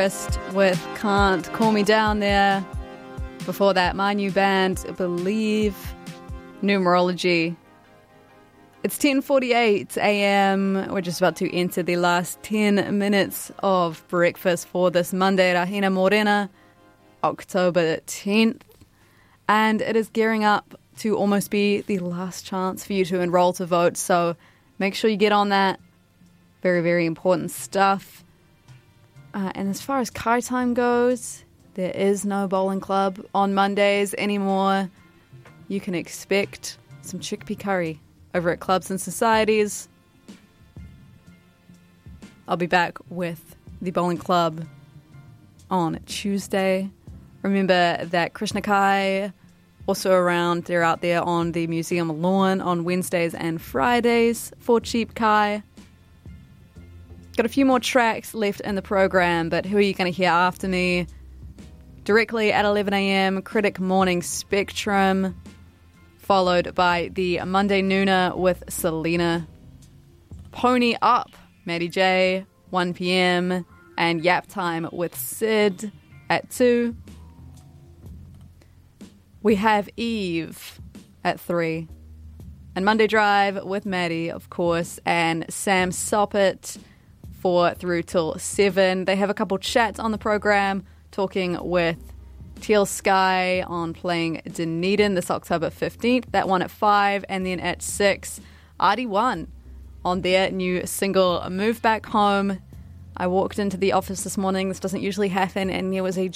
With Can't Call Me Down there. Before that, my new band, Believe, Numerology. It's 10:48 a.m. We're just about to enter the last 10 minutes of breakfast for this Monday, Rahina Morena, October 10th. And it is gearing up to almost be the last chance for you to enroll to vote. So make sure you get on that. Very, very important stuff. And as far as car time goes, there is no bowling club on Mondays anymore. You can expect some chickpea curry over at Clubs and Societies. I'll be back with the bowling club on Tuesday. Remember that Krishna Kai also around. They're out there on the museum lawn on Wednesdays and Fridays for cheap Kai. Got a few more tracks left in the program, but who are you going to hear after me? Directly at 11 a.m, Critic Morning Spectrum, followed by the Monday Nooner with Selena. Pony Up, Maddie J, 1 p.m, and Yap Time with Sid at 2. We have Eve at 3. And Monday Drive with Maddie, of course, and Sam Soppet 4 through till 7. They have a couple chats on the program, talking with Teal Sky on playing Dunedin this October 15th. That one at 5, and then at 6, RD1 on their new single, Move Back Home. I walked into the office this morning, this doesn't usually happen, and there was a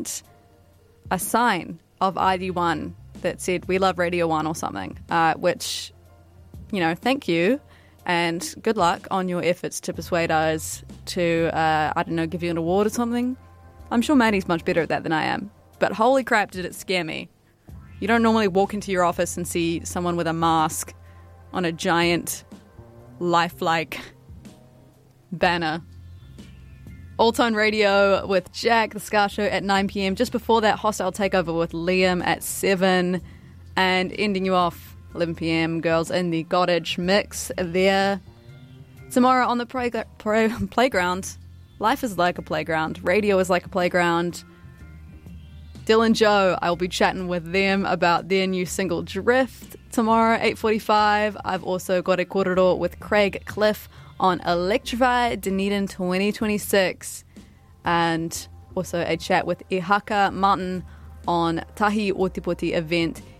sign of ID1 that said, "We love Radio 1" or something, which, thank you. And good luck on your efforts to persuade us to, give you an award or something. I'm sure Maddie's much better at that than I am. But holy crap, did it scare me. You don't normally walk into your office and see someone with a mask on a giant, lifelike banner. All Tone Radio with Jack, the Scar Show at 9 p.m. Just before that, Hostile Takeover with Liam at 7. And ending you off, 11 p.m, Girls in the Cottage mix there. Tomorrow on the playground, life is like a playground. Radio is like a playground. Dylan and Joe, I will be chatting with them about their new single Drift tomorrow, 8:45. I've also got a korero with Craig Cliff on Electrify Dunedin 2026. And also a chat with Ihaka Martin on Tahi Otipoti event